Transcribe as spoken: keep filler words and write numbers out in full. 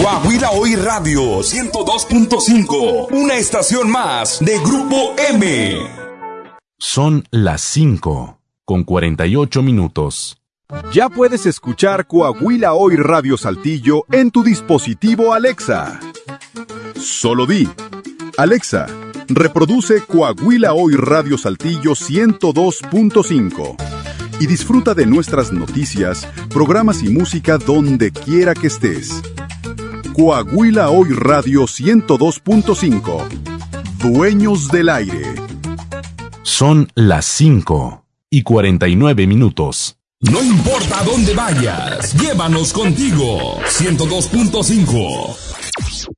Coahuila Hoy Radio ciento dos punto cinco, una estación más de Grupo M. Son las cinco con cuarenta y ocho minutos. Ya puedes escuchar Coahuila Hoy Radio Saltillo en tu dispositivo Alexa. Solo di: Alexa, reproduce Coahuila Hoy Radio Saltillo ciento dos punto cinco y disfruta de nuestras noticias, programas y música donde quiera que estés. Coahuila Hoy Radio ciento dos punto cinco. Dueños del aire. Son las cinco y cuarenta y nueve minutos. No importa dónde vayas, llévanos contigo. ciento dos punto cinco.